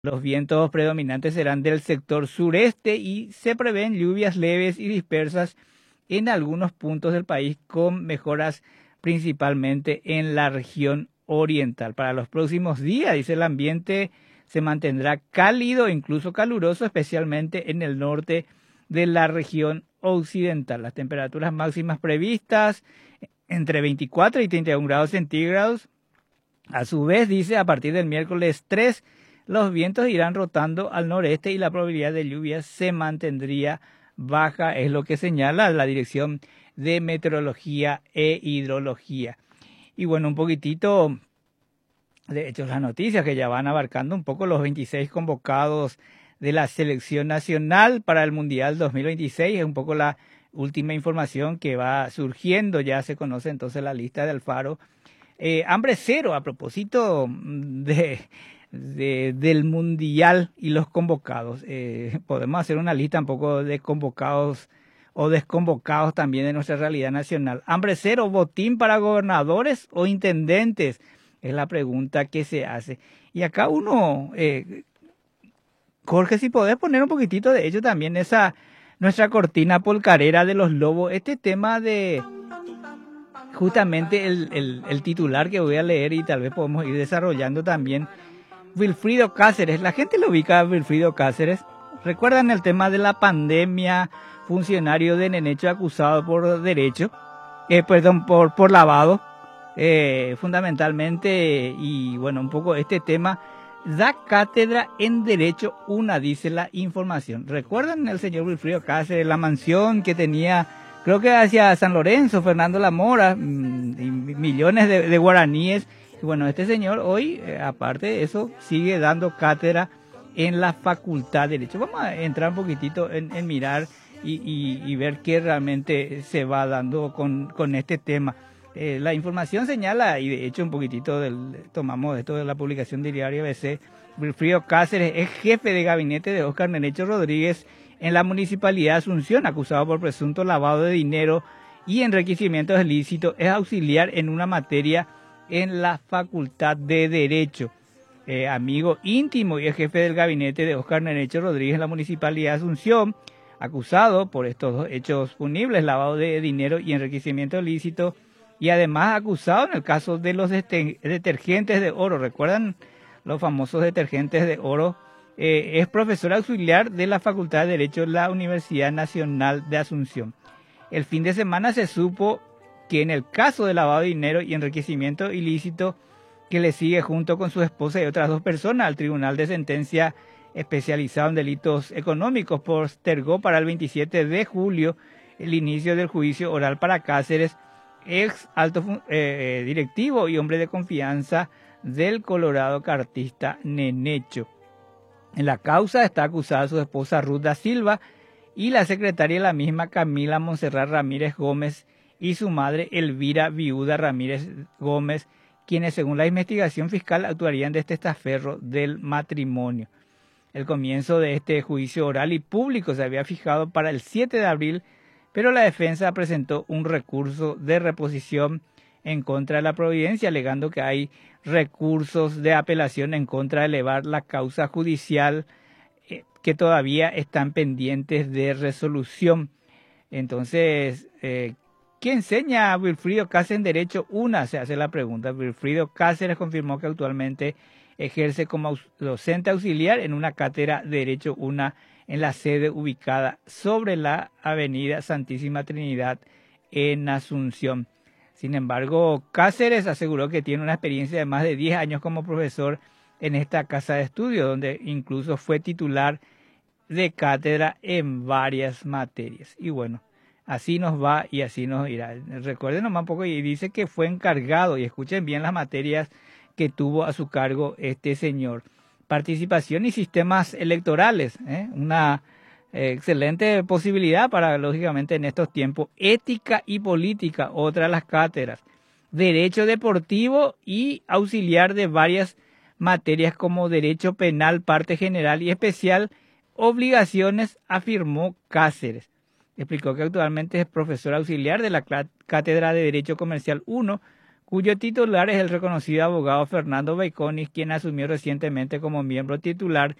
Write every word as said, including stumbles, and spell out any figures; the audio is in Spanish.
Los vientos predominantes serán del sector sureste y se prevén lluvias leves y dispersas en algunos puntos del país, con mejoras principalmente en la región oriental. Para los próximos días, dice, el ambiente se mantendrá cálido, incluso caluroso, especialmente en el norte de la región occidental. Las temperaturas máximas previstas entre veinticuatro y treinta y uno grados centígrados. A su vez, dice, a partir del miércoles tres, los vientos irán rotando al noreste y la probabilidad de lluvias se mantendría baja, es lo que señala la Dirección de Meteorología e Hidrología. Y bueno, un poquitito, de hecho, las noticias que ya van abarcando un poco los veintiséis convocados de la selección nacional para el Mundial dos mil veintiséis, es un poco la última información que va surgiendo, ya se conoce entonces la lista de Alfaro. Eh, hambre cero, a propósito de, de, del Mundial y los convocados. Eh, podemos hacer una lista un poco de convocados o desconvocados también de nuestra realidad nacional. Hambre cero, botín para gobernadores o intendentes, es la pregunta que se hace. Y acá uno, eh, Jorge, si podés poner un poquitito de ello también, esa nuestra cortina polcarera de los lobos, este tema de... Justamente el, el, el titular que voy a leer y tal vez podemos ir desarrollando también. Wilfrido Cáceres, la gente lo ubica a Wilfrido Cáceres. ¿Recuerdan el tema de la pandemia? Funcionario de Nenecho acusado por derecho, eh, perdón, por, por lavado, eh, fundamentalmente, y bueno, un poco este tema. Da cátedra en Derecho una, dice la información. ¿Recuerdan el señor Wilfrido Cáceres, la mansión que tenía, creo que hacia San Lorenzo, Fernando La Mora, mmm, y millones de, de guaraníes? Y bueno, este señor hoy, eh, aparte de eso, sigue dando cátedra en la Facultad de Derecho. Vamos a entrar un poquitito en, en mirar y, y, y ver qué realmente se va dando con, con este tema. Eh, la información señala, y de hecho un poquitito del, tomamos esto de la publicación del diario A B C, Wilfrido Cáceres es jefe de gabinete de Óscar Nenecho Rodríguez en la Municipalidad de Asunción, acusado por presunto lavado de dinero y enriquecimiento ilícito, es auxiliar en una materia en la Facultad de Derecho. Eh, amigo íntimo y es jefe del gabinete de Óscar Nenecho Rodríguez en la Municipalidad de Asunción, acusado por estos dos hechos punibles, lavado de dinero y enriquecimiento ilícito, y además acusado en el caso de los detergentes de oro. ¿Recuerdan los famosos detergentes de oro? Eh, es profesor auxiliar de la Facultad de Derecho de la Universidad Nacional de Asunción. El fin de semana se supo que en el caso de lavado de dinero y enriquecimiento ilícito, que le sigue junto con su esposa y otras dos personas al Tribunal de Sentencia especializado en delitos económicos, postergó para el veintisiete de julio el inicio del juicio oral para Cáceres, ex alto eh, directivo y hombre de confianza del colorado cartista Nenecho. En la causa está acusada su esposa Ruth da Silva y la secretaria de la misma, Camila Monserrat Ramírez Gómez, y su madre Elvira Viuda Ramírez Gómez, quienes según la investigación fiscal actuarían de este testaferro del matrimonio. El comienzo de este juicio oral y público se había fijado para el siete de abril, pero la defensa presentó un recurso de reposición en contra de la providencia, alegando que hay recursos de apelación en contra de elevar la causa judicial eh, que todavía están pendientes de resolución. Entonces, eh, ¿qué enseña a Wilfrido Cáceres en Derecho una? Se hace la pregunta. Wilfrido Cáceres confirmó que actualmente ejerce como docente auxiliar en una cátedra de Derecho una en la sede ubicada sobre la avenida Santísima Trinidad en Asunción. Sin embargo, Cáceres aseguró que tiene una experiencia de más de diez años como profesor en esta casa de estudio, donde incluso fue titular de cátedra en varias materias. Y bueno, así nos va y así nos irá. Recuerden nomás un poco, y dice que fue encargado, y escuchen bien las materias que tuvo a su cargo este señor. Participación y sistemas electorales, ¿eh? Una eh, excelente posibilidad para, lógicamente, en estos tiempos. Ética y política, otra de las cátedras. Derecho deportivo y auxiliar de varias materias como derecho penal, parte general y especial, obligaciones, afirmó Cáceres. Explicó que actualmente es profesor auxiliar de la Cátedra de Derecho Comercial uno, cuyo titular es el reconocido abogado Fernando Baiconis, quien asumió recientemente como miembro titular